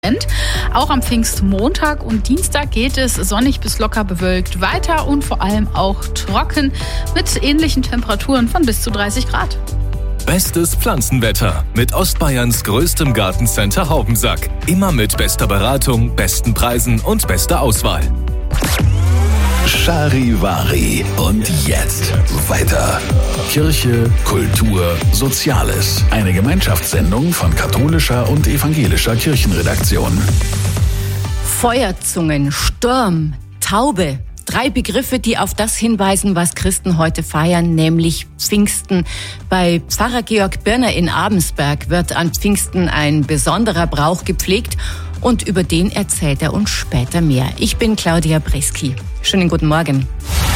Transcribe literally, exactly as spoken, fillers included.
Auch am Pfingstmontag und Dienstag geht es sonnig bis locker bewölkt weiter und vor allem auch trocken mit ähnlichen Temperaturen von bis zu dreißig Grad. Bestes Pflanzenwetter mit Ostbayerns größtem Gartencenter Haubensack. Immer mit bester Beratung, besten Preisen und bester Auswahl. Charivari. Und jetzt weiter. Kirche, Kultur, Soziales. Eine Gemeinschaftssendung von katholischer und evangelischer Kirchenredaktion. Feuerzungen, Sturm, Taube. Drei Begriffe, die auf das hinweisen, was Christen heute feiern, nämlich Pfingsten. Bei Pfarrer Georg Birner in Abensberg wird an Pfingsten ein besonderer Brauch gepflegt und über den erzählt er uns später mehr. Ich bin Claudia Breski. Schönen guten Morgen.